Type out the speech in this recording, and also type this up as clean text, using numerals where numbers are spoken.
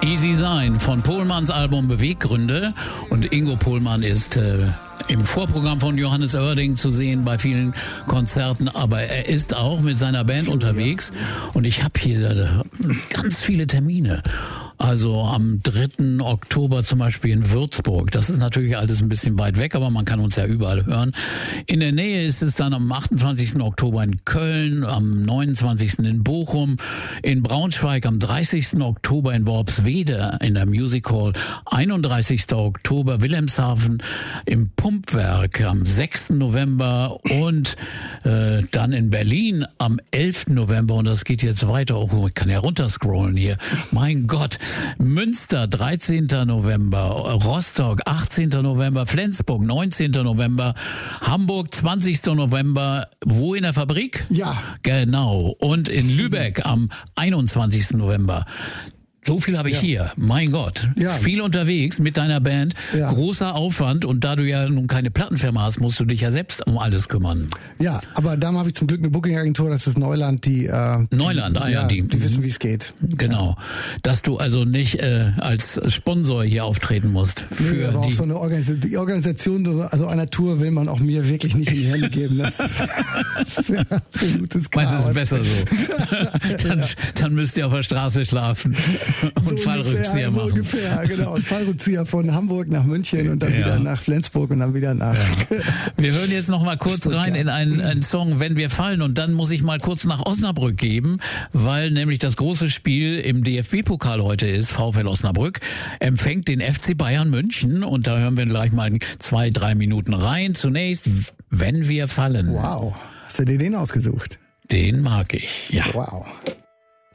Easy Sein von Pohlmanns Album Beweggründe. Und Ingo Pohlmann ist im Vorprogramm von Johannes Oerding zu sehen bei vielen Konzerten, aber er ist auch mit seiner Band unterwegs. Und ich habe hier ganz viele Termine. Also am 3. Oktober zum Beispiel in Würzburg. Das ist natürlich alles ein bisschen weit weg, aber man kann uns ja überall hören. In der Nähe ist es dann am 28. Oktober in Köln, am 29. in Bochum, in Braunschweig am 30. Oktober in Worpswede in der Music Hall, 31. Oktober Wilhelmshaven im Pumpwerk am 6. November und dann in Berlin am 11. November. Und das geht jetzt weiter. Oh, ich kann ja runterscrollen hier. Mein Gott. Münster, 13. November, Rostock, 18. November, Flensburg, 19. November, Hamburg, 20. November, wo in der Fabrik? Ja. Genau. Und in Lübeck am 21. November. So viel habe ich hier. Mein Gott. Ja. Viel unterwegs mit deiner Band. Ja. Großer Aufwand. Und da du ja nun keine Plattenfirma hast, musst du dich ja selbst um alles kümmern. Ja, aber da habe ich zum Glück eine Booking-Agentur, das ist Neuland, die wissen, wie es geht. Genau. Dass du also nicht als Sponsor hier auftreten musst. Für aber die auch so eine Organisation, also einer Tour will man auch mir wirklich nicht in die Hände geben. Das ist ein absolutes Chaos. Meinst du, es ist besser so? Dann müsst ihr auf der Straße schlafen. Und so Fallrückzieher machen. So ungefähr, genau. Und Fallrückzieher von Hamburg nach München und dann wieder nach Flensburg und dann wieder nach... Ja. Wir hören jetzt noch mal kurz rein in einen Song, Wenn wir fallen. Und dann muss ich mal kurz nach Osnabrück geben, weil nämlich das große Spiel im DFB-Pokal heute ist. VfL Osnabrück empfängt den FC Bayern München. Und da hören wir gleich mal 2-3 Minuten rein. Zunächst, Wenn wir fallen. Wow. Hast du dir den ausgesucht? Den mag ich, ja. Wow.